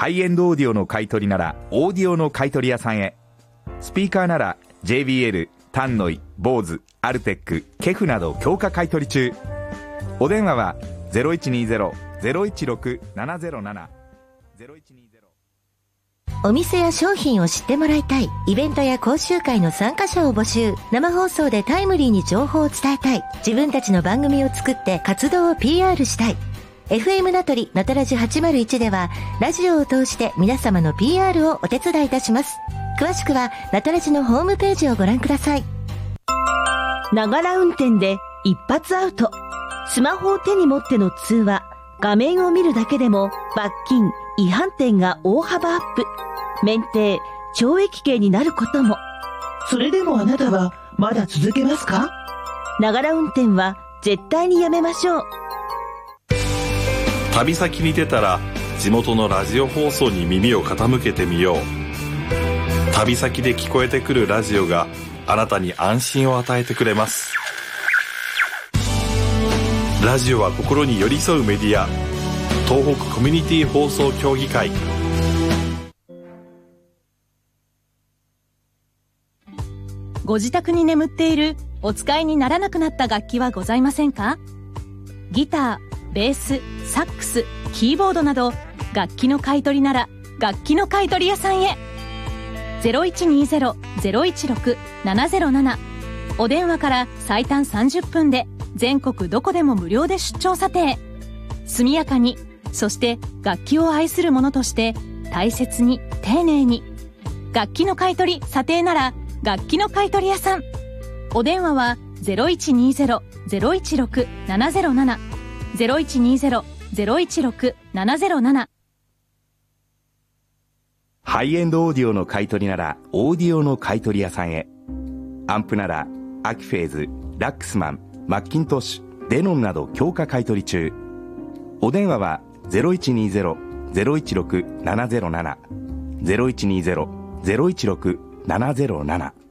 ハイエンドオーディオの買い取りならオーディオの買い取り屋さんへ。スピーカーなら JBL、タンノイ、ボーズ、アルテック、ケフなど強化買い取り中。お電話は 0120-016-707 お店や商品を知ってもらいたい、イベントや講習会の参加者を募集。生放送でタイムリーに情報を伝えたい。自分たちの番組を作って活動を PR したい。FM ナトリナタラジ801ではラジオを通して皆様の PR をお手伝いいたします。詳しくはナタラジのホームページをご覧ください。 ながら運転で一発アウト。スマホを手に持っての通話、画面を見るだけでも罰金、違反点が大幅アップ。免停、懲役刑になることも。 それでもあなたはまだ続けますか？ ながら運転は絶対にやめましょう。 旅先に出たら地元のラジオ放送に耳を傾けてみよう。旅先で聞こえてくるラジオがあなたに安心を与えてくれます。ラジオは心に寄り添うメディア。東北コミュニティ放送協議会。 ご自宅に眠っているお使いにならなくなった楽器はございませんか？ギター、ベース、サックス、キーボードなど楽器の買い取りなら楽器の買い取り屋さんへ。 0120-016-707 お電話から最短30分で全国どこでも無料で出張査定。速やかに、そして楽器を愛する者として大切に丁寧に。楽器の買い取り査定なら楽器の買い取り屋さん。お電話は 0120-016-707 0120-016-707。 ハイエンドオーディオの買い取りならオーディオの買い取り屋さんへ。アンプならアキフェーズ、ラックスマン、マッキントッシュ、デノンなど強化買い取り中。お電話は 0120-016-707 0120-016-707